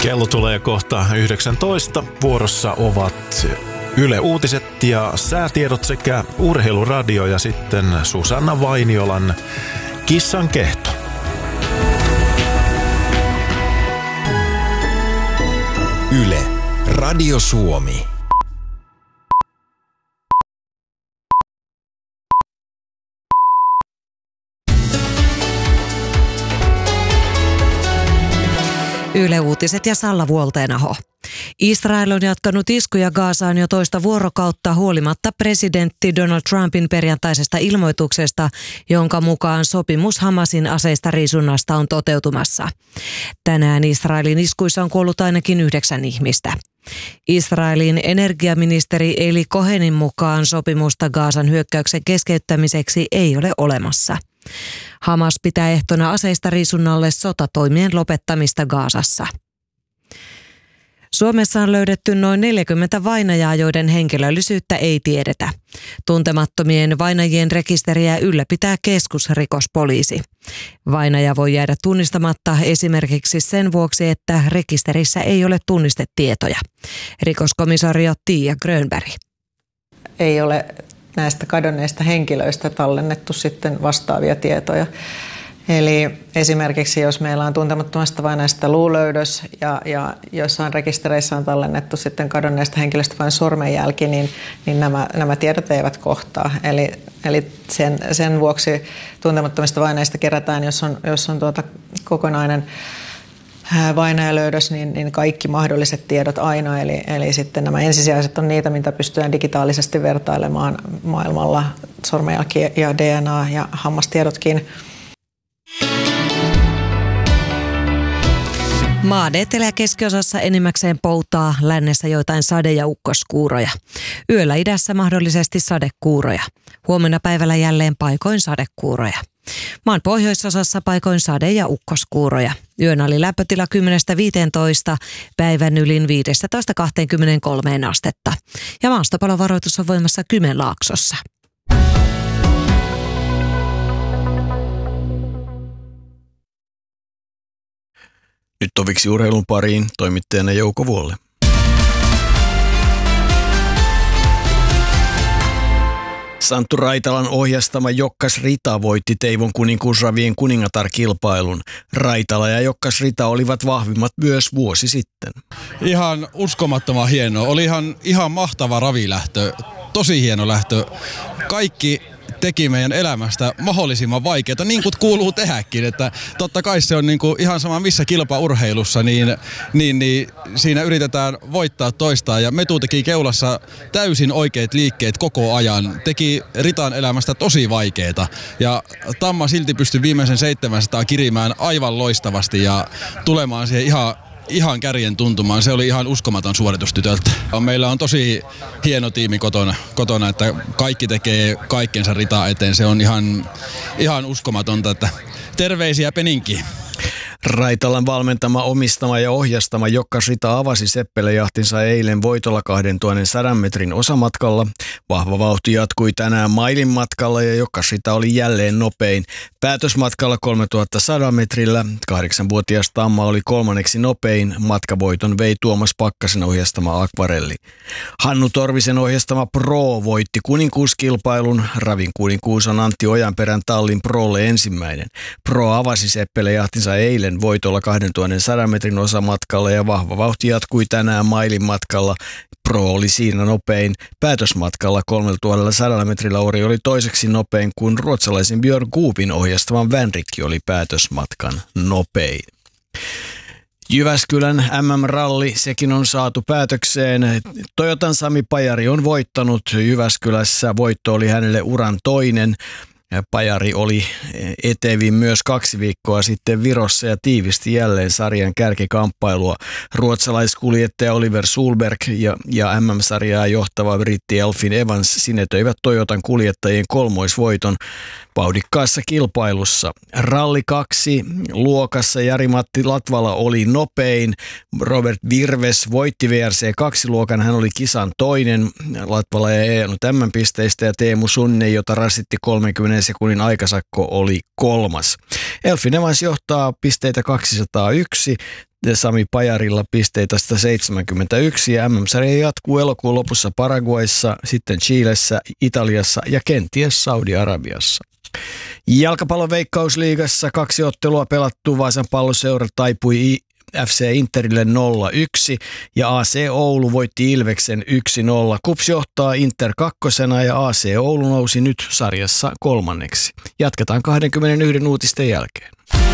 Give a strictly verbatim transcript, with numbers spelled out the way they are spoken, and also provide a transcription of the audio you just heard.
Kello tulee kohta yhdeksäntoista. Vuorossa ovat Yle Uutiset ja säätiedot sekä Urheiluradio ja sitten Susanna Vainiolan Kissan kehto. Yle, Radio Suomi. Yle Uutiset ja Salla Vuolteenaho. Israel on jatkanut iskuja Gazaan jo toista vuorokautta huolimatta presidentti Donald Trumpin perjantaisesta ilmoituksesta, jonka mukaan sopimus Hamasin aseista riisunnasta on toteutumassa. Tänään Israelin iskuissa on kuollut ainakin yhdeksän ihmistä. Israelin energiaministeri Eli Cohenin mukaan sopimusta Gazan hyökkäyksen keskeyttämiseksi ei ole olemassa. Hamas pitää ehtona aseista riisunnalle sotatoimien lopettamista Gazassa. Suomessa on löydetty noin neljäkymmentä vainajaa, joiden henkilöllisyyttä ei tiedetä. Tuntemattomien vainajien rekisteriä ylläpitää keskusrikospoliisi. Vainaja voi jäädä tunnistamatta esimerkiksi sen vuoksi, että rekisterissä ei ole tunnistetietoja. Rikoskomisario Tiia Grönberg. Ei ole näistä kadonneista henkilöistä tallennettu sitten vastaavia tietoja. Eli esimerkiksi jos meillä on tuntemattomasta vainajasta luulöydös ja, ja jossain rekistereissä on tallennettu sitten kadonneesta henkilöstä vain sormenjälki, niin, niin nämä, nämä tiedot eivät kohtaa. Eli, eli sen, sen vuoksi tuntemattomista vainajista kerätään, jos on, jos on tuota kokonainen vainajalöydös, niin, niin kaikki mahdolliset tiedot aina. Eli, eli sitten nämä ensisijaiset on niitä, mitä pystytään digitaalisesti vertailemaan maailmalla, sormenjälki ja D N A ja hammastiedotkin. Maan etelä- ja keskiosassa enimmäkseen poutaa, lännessä joitain sade- ja ukkoskuuroja. Yöllä idässä mahdollisesti sadekuuroja. Huomenna päivällä jälleen paikoin sadekuuroja. Maan pohjoisosassa paikoin sade- ja ukkoskuuroja. Yön oli lämpötila kymmenestä viiteentoista, päivän ylin viidestätoista kahteenkymmeneenkolmeen astetta. Ja maastopalovaroitus on voimassa Kymenlaaksossa. Nyt toviksi urheilun pariin toimittajana Jouko Vuolle. Santtu Raitalan ohjastama Jokkas Rita voitti Teivon kuninkuusravien kuningatar-kilpailun. Raitala ja Jokkas Rita olivat vahvimmat myös vuosi sitten. Ihan uskomattoman hieno. Oli ihan, ihan mahtava ravilähtö. Tosi hieno lähtö. Kaikki teki meidän elämästä mahdollisimman vaikeaa, niin kuin kuuluu tehdäkin. Että totta kai se on niin kuin ihan sama missä kilpaurheilussa, niin, niin, niin siinä yritetään voittaa toistaan. Ja Metu teki keulassa täysin oikeat liikkeet koko ajan. Teki Ritan elämästä tosi vaikeaa. Ja Tamma silti pystyi viimeisen seitsemänsataa kirimään aivan loistavasti ja tulemaan siihen ihan Ihan kärjen tuntumaan. Se oli ihan uskomaton suoritus tytöltä. Meillä on tosi hieno tiimi kotona, kotona että kaikki tekee kaikkensa Ritaa eteen. Se on ihan, ihan uskomatonta, että terveisiä Peninkiin. Raitalan valmentama, omistama ja ohjastama Jokkas Rita avasi Seppele-jahtinsa eilen voitolla kahdentuhannen metrin osamatkalla. Vahva vauhti jatkui tänään mailin matkalla ja Jokkas Rita oli jälleen nopein. Päätösmatkalla kolmetuhatta metrillä kahdeksanvuotias Tamma oli kolmanneksi nopein. Matkavoiton vei Tuomas Pakkasen ohjastama Akvarelli. Hannu Torvisen ohjastama Pro voitti kuninkuuskilpailun. Ravin kuninkuus on Antti Ojanperän tallin Prolle ensimmäinen. Pro avasi Seppele-jahtinsa eilen voitolla kahdentuhannen metrin osamatkalla ja vahva vauhti jatkui tänään mailin matkalla. Pro oli siinä nopein. Päätösmatkalla kolmetuhatta metrillä Ori oli toiseksi nopein, kun ruotsalaisen Björn Goopin ohjastavan Vänrikki oli päätösmatkan nopein. Jyväskylän M M-ralli, sekin on saatu päätökseen. Toyotan Sami Pajari on voittanut Jyväskylässä. Voitto oli hänelle uran toinen. Pajari oli etevin myös kaksi viikkoa sitten Virossa ja tiivisti jälleen sarjan kärkikamppailua. Ruotsalaiskuljettaja Oliver Solberg ja, ja M M-sarjaa johtava britti Elfyn Evans sinetöivät Toyotan kuljettajien kolmoisvoiton vauhdikkaassa kilpailussa. Ralli kaksi luokassa Jari-Matti Latvala oli nopein. Robert Virves voitti V R C kaksi luokan, hän oli kisan toinen. Latvala ei ajanut M M-pisteistä ja Teemu Sunne, jota rasitti kolmekymmentä sekunnin aikasakko oli kolmas. Elfin Evans johtaa pisteitä kaksisataayksi, Sami Pajarilla pisteitä sata seitsemänkymmentäyksi ja M M-sarja jatkuu elokuun lopussa Paraguayssa, sitten Chilessä, Italiassa ja kenties Saudi-Arabiassa. Jalkapallon Veikkausliigassa kaksi ottelua pelattu. Vaasan Palloseura taipui F C Interille nolla yksi ja A C Oulu voitti Ilveksen yksi nolla. KuPS johtaa Inter kakkosena ja A C Oulu nousi nyt sarjassa kolmanneksi. Jatketaan kaksikymmentäyksi uutisten jälkeen.